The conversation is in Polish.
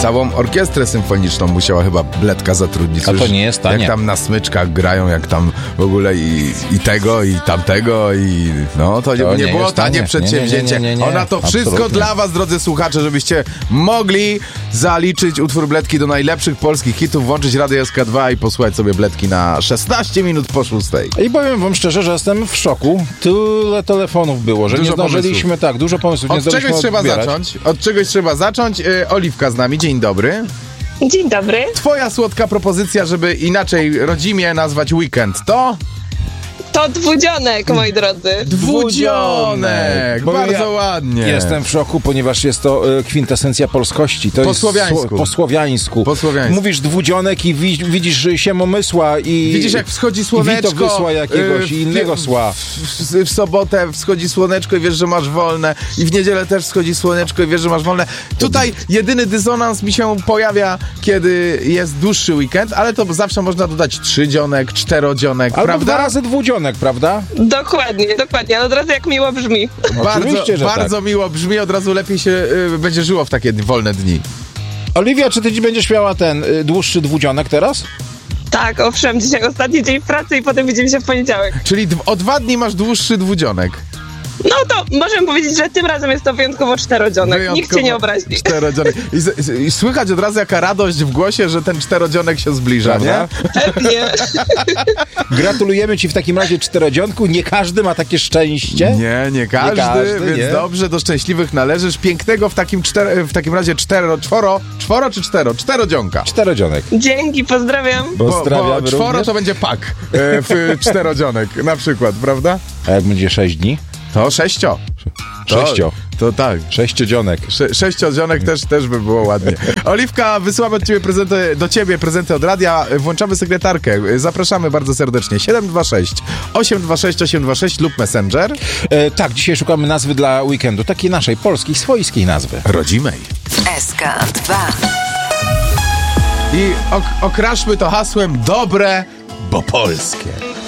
Całą orkiestrę symfoniczną musiała chyba Bledka zatrudnić. A to nie jest tanie. Jak tam na smyczkach grają, jak tam w ogóle i tego, i tamtego, i no to nie było tanie przedsięwzięcie. Nie. Ona to wszystko Absolutnie. dla was, drodzy słuchacze, żebyście mogli zaliczyć utwór Bledki do najlepszych polskich hitów, włączyć Radio SK2 i posłuchać sobie Bledki na 16 minut po 6. I powiem wam szczerze, że jestem w szoku. Tyle telefonów było, że Dużo nie zdążyliśmy, dużo pomysłów nie Od zdążyliśmy czegoś trzeba odbierać. zacząć. Od czegoś trzeba zacząć. Oliwka z nami, dzień dobry. Dzień dobry. Twoja słodka propozycja, żeby inaczej rodzimie nazwać weekend, to? To dwudzionek, moi drodzy. Dwudzionek! Bo Bardzo ja ładnie. Jestem w szoku, ponieważ jest to kwintesencja polskości. To Po jest słowiańsku. Po słowiańsku. Po słowiańsku. Mówisz dwudzionek i widzisz siemomysła i... Widzisz, jak wschodzi słoneczko. Wito wysła jakiegoś i innego sła. W sobotę wschodzi słoneczko i wiesz, że masz wolne. I w niedzielę też wschodzi słoneczko i wiesz, że masz wolne. Tutaj jedyny dysonans mi się pojawia, kiedy jest dłuższy weekend, ale to zawsze można dodać trzydzionek, czterodzionek, Albo prawda? 2 razy dwudzionek, prawda? Dokładnie. Ale od razu jak miło brzmi. Oczywiście, że bardzo miło brzmi, od razu lepiej się będzie żyło w takie wolne dni. Oliwia, czy ty dziś będziesz miała ten dłuższy dwudzionek teraz? Tak, owszem, dzisiaj ostatni dzień w pracy i potem widzimy się w poniedziałek. Czyli o 2 dni masz dłuższy dwudzionek. No to możemy powiedzieć, że tym razem jest to wyjątkowo czterodzionek. Nikt cię nie obrazi. Czterodzionek. I słychać od razu jaka radość w głosie, że ten czterodzionek się zbliża, Prawda? nie? Pewnie. Gratulujemy ci w takim razie czterodzionku. Nie każdy ma takie szczęście. Nie każdy, więc nie. dobrze, do szczęśliwych należysz. Pięknego w takim razie czterodzionka. Czterodzionek. Dzięki, pozdrawiam. Bo czworo również. to będzie pak w czterodzionek na przykład, prawda? A jak będzie 6 dni? To sześcio. To tak. Sześciodzionek. Sześciodzionek też by było ładnie. Oliwka, wysyłamy do ciebie prezenty od radia. Włączamy sekretarkę. Zapraszamy bardzo serdecznie. 726 826 826 lub Messenger. Tak, dzisiaj szukamy nazwy dla weekendu. Takiej naszej, polskiej, swojskiej nazwy. Rodzimej. SK2. I okraszmy to hasłem dobre, bo polskie.